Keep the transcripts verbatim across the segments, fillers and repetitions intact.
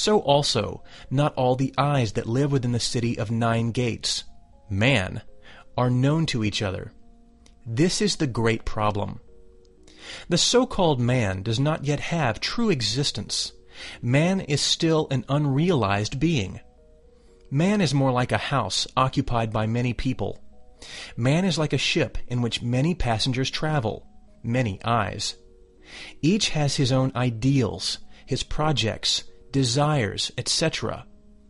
so also not all the eyes that live within the city of nine gates, man, are known to each other. This is the great problem. The so-called man does not yet have true existence. Man is still an unrealized being. Man is more like a house occupied by many people. Man is like a ship in which many passengers travel, many eyes. Each has his own ideals, his projects, desires, et cetera.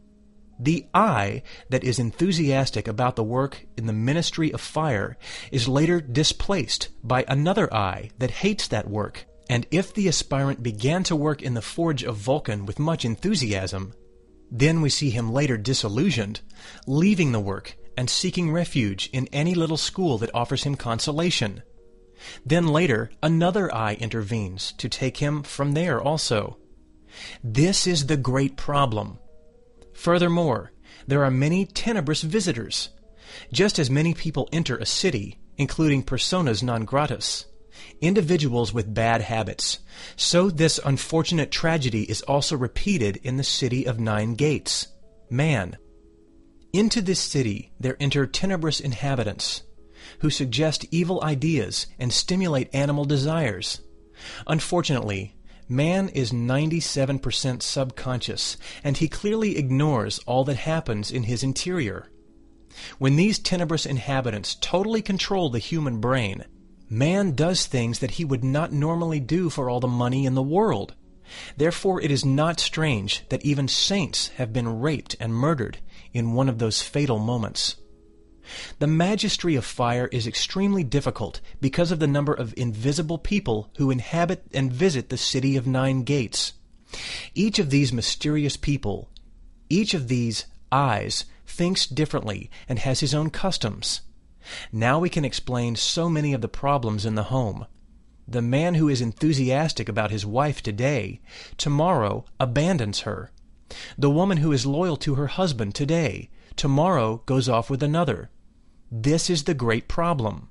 The I that is enthusiastic about the work in the ministry of fire is later displaced by another I that hates that work. And if the aspirant began to work in the forge of Vulcan with much enthusiasm, then we see him later disillusioned, leaving the work and seeking refuge in any little school that offers him consolation. Then later, another I intervenes to take him from there also. This is the great problem. Furthermore, there are many tenebrous visitors. Just as many people enter a city, including personas non gratas, individuals with bad habits, so this unfortunate tragedy is also repeated in the city of nine gates, man. Into this city there enter tenebrous inhabitants, who suggest evil ideas and stimulate animal desires. Unfortunately, man is ninety-seven percent subconscious, and he clearly ignores all that happens in his interior. When these tenebrous inhabitants totally control the human brain, man does things that he would not normally do for all the money in the world. Therefore it is not strange that even saints have been raped and murdered in one of those fatal moments. The magistry of fire is extremely difficult because of the number of invisible people who inhabit and visit the city of nine gates. Each of these mysterious people, each of these eyes, thinks differently and has his own customs. Now we can explain so many of the problems in the home. The man who is enthusiastic about his wife today, tomorrow abandons her. The woman who is loyal to her husband today, tomorrow goes off with another. This is the great problem.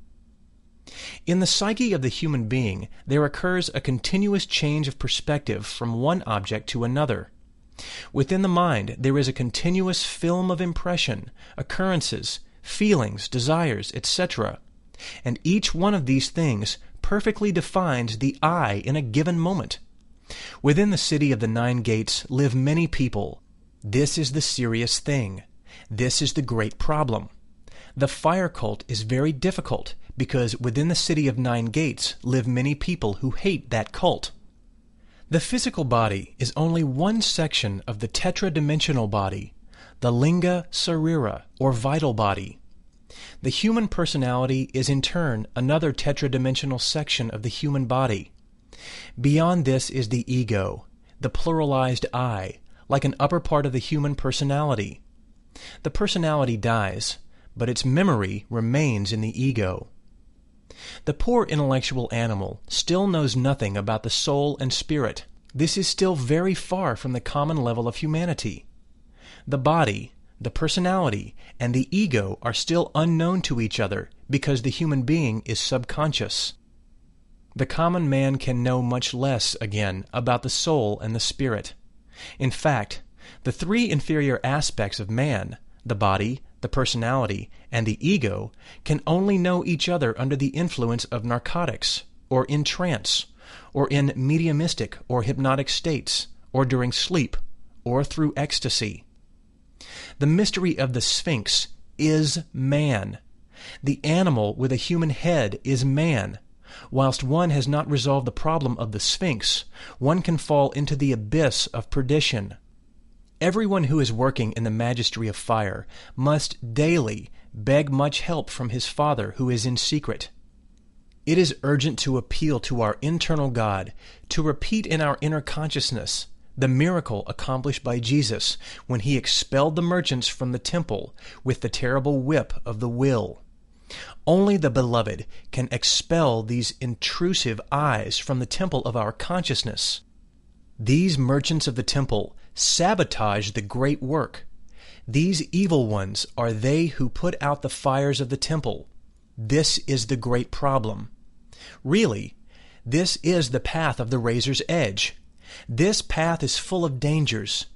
In the psyche of the human being, there occurs a continuous change of perspective from one object to another. Within the mind, there is a continuous film of impression, occurrences, feelings, desires, et cetera, and each one of these things perfectly defines the I in a given moment. Within the city of the nine gates live many people. This is the serious thing. This is the great problem. The fire cult is very difficult because within the city of nine gates live many people who hate that cult. The physical body is only one section of the tetradimensional body, the linga sarira, or vital body. The human personality is in turn another tetradimensional section of the human body. Beyond this is the ego, the pluralized I, like an upper part of the human personality. The personality dies, but its memory remains in the ego. The poor intellectual animal still knows nothing about the soul and spirit. This is still very far from the common level of humanity. The body, the personality, and the ego are still unknown to each other because the human being is subconscious. The common man can know much less, again, about the soul and the spirit. In fact, the three inferior aspects of man, the body, the personality, and the ego, can only know each other under the influence of narcotics, or in trance, or in mediumistic or hypnotic states, or during sleep, or through ecstasy. The mystery of the Sphinx is man. The animal with a human head is man. Whilst one has not resolved the problem of the Sphinx, one can fall into the abyss of perdition. Everyone who is working in the magistry of fire must daily beg much help from his Father who is in secret. It is urgent to appeal to our internal God, to repeat in our inner consciousness the miracle accomplished by Jesus when he expelled the merchants from the temple with the terrible whip of the will. Only the Beloved can expel these intrusive eyes from the temple of our consciousness. These merchants of the temple sabotage the great work. These evil ones are they who put out the fires of the temple. This is the great problem. Really, this is the path of the razor's edge. This path is full of dangers.